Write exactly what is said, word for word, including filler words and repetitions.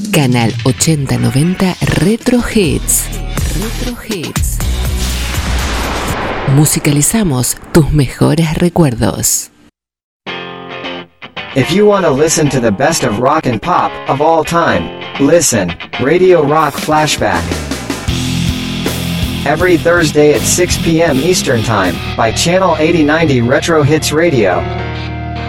Canal ochenta noventa Retro Hits. Retro Hits. Musicalizamos tus mejores recuerdos. If you want to listen to the best of rock and pop of all time, listen, Radio Rock Flashback. Every Thursday at six p.m. Eastern Time, by Channel eighty ninety Retro Hits Radio.